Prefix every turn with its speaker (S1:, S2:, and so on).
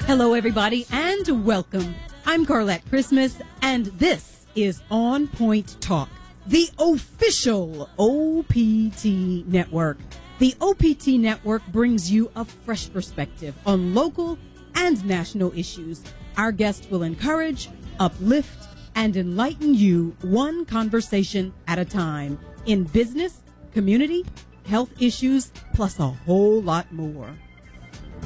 S1: Hello, everybody, and welcome. I'm Carlette Christmas, and this is On Point Talk, the official OPT network. The OPT network brings you a fresh perspective on local and national issues. Our guests will encourage, uplift, and enlighten you one conversation at a time in business, community, health issues, plus a whole lot more.